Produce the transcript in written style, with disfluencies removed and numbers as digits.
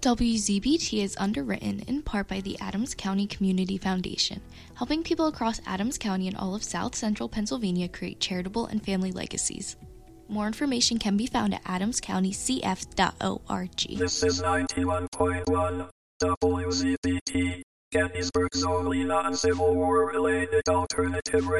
WZBT is underwritten in part by the Adams County Community Foundation, helping people across Adams County and all of South Central Pennsylvania create charitable and family legacies. More information can be found at adamscountycf.org. This is 91.1 WZBT, Gettysburg's only non-Civil War-related alternative